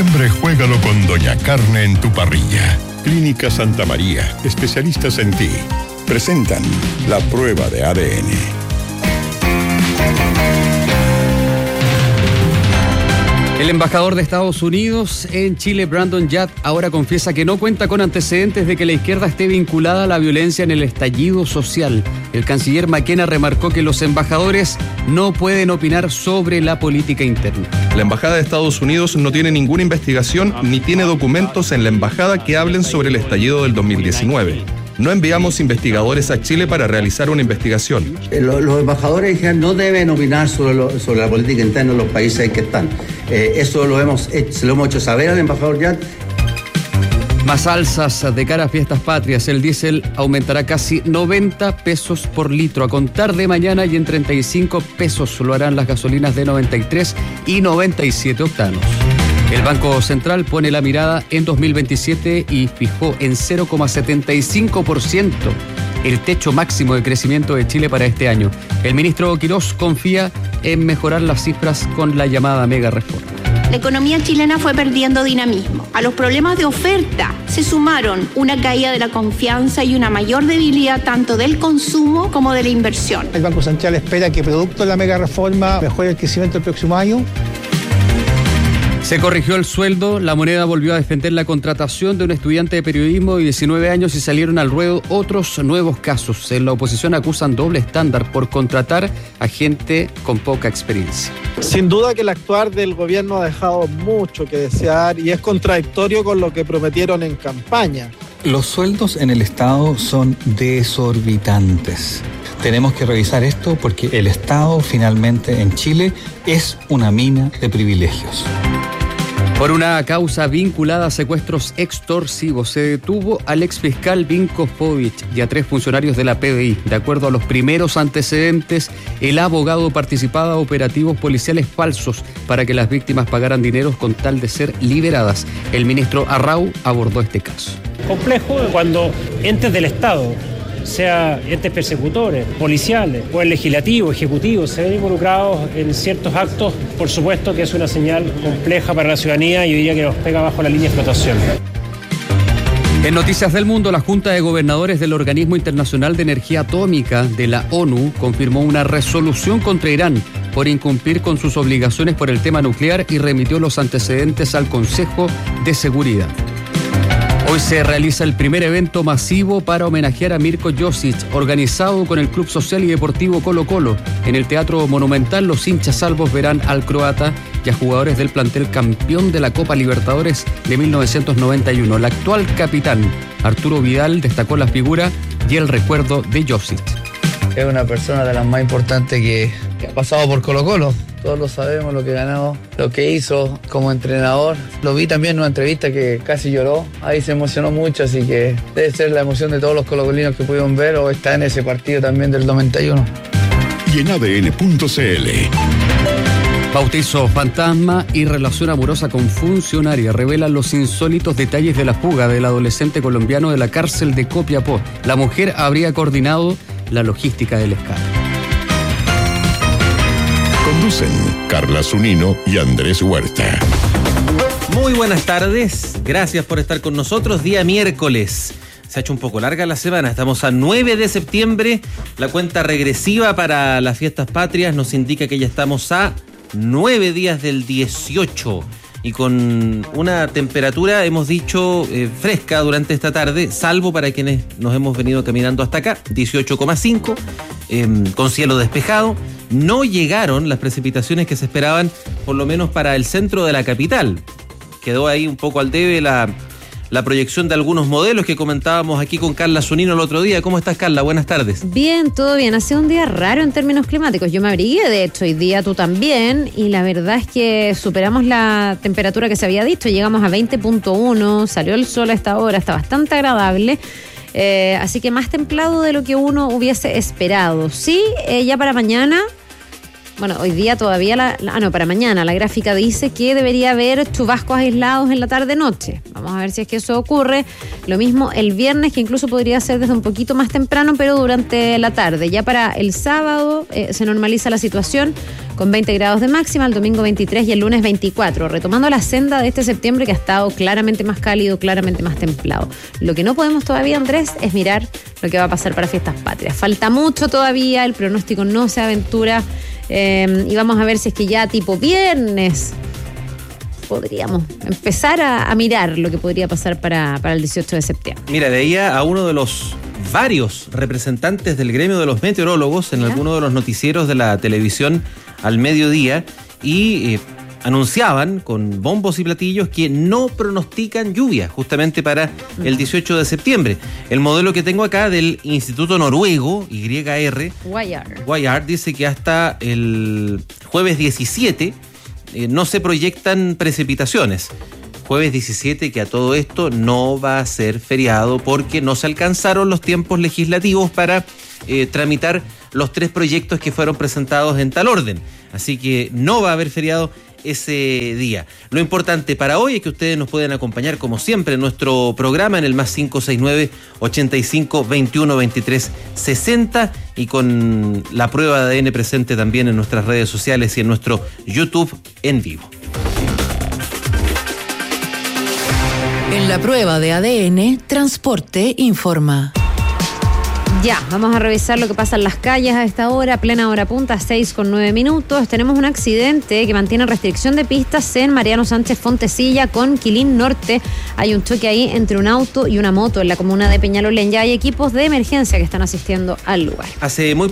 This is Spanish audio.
Siempre juégalo con Doña Carne en tu parrilla. Clínica Santa María, especialistas en ti. Presentan la prueba de ADN. El embajador de Estados Unidos en Chile, Brandon Yap, ahora confiesa que no cuenta con antecedentes de que la izquierda esté vinculada a la violencia en el estallido social. El canciller McKenna remarcó que los embajadores no pueden opinar sobre la política interna. La Embajada de Estados Unidos no tiene ninguna investigación ni tiene documentos en la embajada que hablen sobre el estallido del 2019. No enviamos investigadores a Chile para realizar una investigación. Los embajadores no deben opinar sobre la política interna de los países en que están. Eso se lo hemos hecho saber al embajador Yap. Más alzas de cara a fiestas patrias. El diésel aumentará casi 90 pesos por litro a contar de mañana y en 35 pesos lo harán las gasolinas de 93 y 97 octanos. El Banco Central pone la mirada en 2027 y fijó en 0,75% el techo máximo de crecimiento de Chile para este año. El ministro Quirós confía en mejorar las cifras con la llamada mega reforma. La economía chilena fue perdiendo dinamismo. A los problemas de oferta se sumaron una caída de la confianza y una mayor debilidad tanto del consumo como de la inversión. El Banco Central espera que producto de la mega reforma mejore el crecimiento el próximo año. Se corrigió el sueldo, la Moneda volvió a defender la contratación de un estudiante de periodismo de 19 años y salieron al ruedo otros nuevos casos. En la oposición acusan doble estándar por contratar a gente con poca experiencia. Sin duda que el actuar del gobierno ha dejado mucho que desear y es contradictorio con lo que prometieron en campaña. Los sueldos en el Estado son desorbitantes. Tenemos que revisar esto porque el Estado finalmente en Chile es una mina de privilegios. Por una causa vinculada a secuestros extorsivos, se detuvo al exfiscal Vinko Povic y a 3 funcionarios de la PDI. De acuerdo a los primeros antecedentes, el abogado participaba en operativos policiales falsos para que las víctimas pagaran dineros con tal de ser liberadas. El ministro Arrau abordó este caso. Complejo cuando entes del Estado, sea entes persecutores, policiales o el legislativo, ejecutivo, se ven involucrados en ciertos actos, por supuesto que es una señal compleja para la ciudadanía y diría que nos pega bajo la línea de flotación. En Noticias del Mundo, la Junta de Gobernadores del Organismo Internacional de Energía Atómica de la ONU confirmó una resolución contra Irán por incumplir con sus obligaciones por el tema nuclear y remitió los antecedentes al Consejo de Seguridad. Hoy se realiza el primer evento masivo para homenajear a Mirko Josic, organizado con el Club Social y Deportivo Colo-Colo. En el Teatro Monumental, los hinchas salvos verán al croata y a jugadores del plantel campeón de la Copa Libertadores de 1991. El actual capitán, Arturo Vidal, destacó la figura y el recuerdo de Josic. Es una persona de las más importantes que ha pasado por Colo-Colo. Todos lo sabemos, lo que ganó, lo que hizo como entrenador. Lo vi también en una entrevista que casi lloró. Ahí se emocionó mucho, así que debe ser la emoción de todos los colocolinos que pudieron ver o está en ese partido también del 91. Y en ADN.cl. Bautizo fantasma y relación amorosa con funcionaria revelan los insólitos detalles de la fuga del adolescente colombiano de la cárcel de Copiapó. La mujer habría coordinado la logística del escape. Conducen Carla Zunino y Andrés Huerta. Muy buenas tardes, gracias por estar con nosotros. Día miércoles, se ha hecho un poco larga la semana, estamos a 9 de septiembre. La cuenta regresiva para las fiestas patrias nos indica que ya estamos a 9 días del 18 y con una temperatura, hemos dicho, fresca durante esta tarde, salvo para quienes nos hemos venido caminando hasta acá, 18,5, con cielo despejado. No llegaron las precipitaciones que se esperaban, por lo menos para el centro de la capital. Quedó ahí un poco al debe la proyección de algunos modelos que comentábamos aquí con Carla Zunino el otro día. ¿Cómo estás, Carla? Buenas tardes. Bien, todo bien. Ha sido un día raro en términos climáticos. Yo me abrigué, de hecho, hoy día tú también. Y la verdad es que superamos la temperatura que se había dicho. Llegamos a 20.1, salió el sol a esta hora, está bastante agradable. Así que más templado de lo que uno hubiese esperado. Sí, ya para mañana... Bueno, hoy día todavía, para mañana la gráfica dice que debería haber chubascos aislados en la tarde-noche. Vamos a ver si es que eso ocurre. Lo mismo el viernes, que incluso podría ser desde un poquito más temprano, pero durante la tarde. Ya para el sábado se normaliza la situación con 20 grados de máxima, el domingo 23 y el lunes 24, retomando la senda de este septiembre que ha estado claramente más cálido, claramente más templado. Lo que no podemos todavía, Andrés, es mirar lo que va a pasar para Fiestas Patrias. Falta mucho todavía, el pronóstico no se aventura y vamos a ver si es que ya tipo viernes podríamos empezar a mirar lo que podría pasar para el 18 de septiembre. Mira, veía a uno de los varios representantes del gremio de los meteorólogos en alguno de los noticieros de la televisión al mediodía y anunciaban con bombos y platillos que no pronostican lluvia justamente para el 18 de septiembre. El modelo que tengo acá del Instituto Noruego, YR, dice que hasta el jueves 17 no se proyectan precipitaciones. Jueves 17, que a todo esto no va a ser feriado porque no se alcanzaron los tiempos legislativos para tramitar los 3 proyectos que fueron presentados en tal orden. Así que no va a haber feriado ese día. Lo importante para hoy es que ustedes nos pueden acompañar como siempre en nuestro programa en el más 569-85-21-23-60 y con la prueba de ADN presente también en nuestras redes sociales y en nuestro YouTube en vivo. En la prueba de ADN, Transporte informa. Ya, vamos a revisar lo que pasa en las calles a esta hora, plena hora punta, 6:09. Tenemos un accidente que mantiene restricción de pistas en Mariano Sánchez Fontecilla con Quilín Norte. Hay un choque ahí entre un auto y una moto en la comuna de Peñalolén. Ya hay equipos de emergencia que están asistiendo al lugar. Hace muy